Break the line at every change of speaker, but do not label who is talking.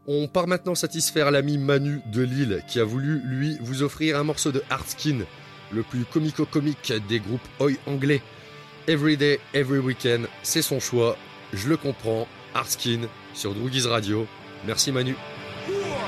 On part maintenant satisfaire l'ami Manu de Lille qui a voulu, lui, vous offrir un morceau de Hardskin, le plus comico-comique des groupes oi anglais. Every Day, Every Weekend, c'est son choix, je le comprends. Hardskin sur Droogies Radio. Merci Manu.